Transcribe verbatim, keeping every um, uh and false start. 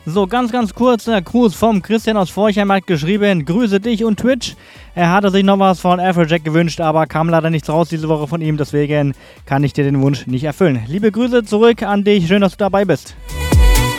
So, ganz, ganz kurzer Gruß vom Christian aus Forchheim hat geschrieben, grüße dich und Twitch. Er hatte sich noch was von Afrojack gewünscht, aber kam leider nichts raus diese Woche von ihm, deswegen kann ich dir den Wunsch nicht erfüllen. Liebe Grüße zurück an dich, schön, dass du dabei bist.